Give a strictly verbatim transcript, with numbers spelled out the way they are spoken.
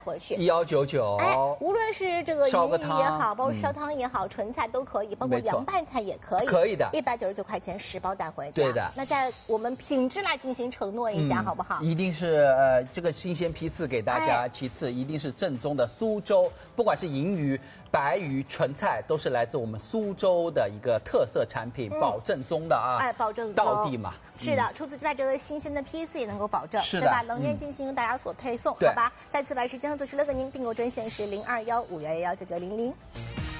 回去一幺九九， 哎，无论是这个银鱼烧个汤也好，包括烧嗯汤也好，纯菜都可以，包括没错凉拌菜也可以， 可以的一百九十九块钱十包带回家。 对的那在我们品质来进行承诺一下， 嗯好不好？ 一定是呃这个新鲜批次给大家， 哎其次一定是正宗的苏州，不管是银鱼、白鱼、纯菜，都是来自我们苏州的一个特色产品，保正宗的啊， 哎，保证道地嘛。 是的，除此之外，这个新鲜的批次也能够保证， 是的对吧？冷链嗯进行由大家所配送， 对好吧？再次把时间和做出了个您订购专线是零二幺五幺幺幺九九零零。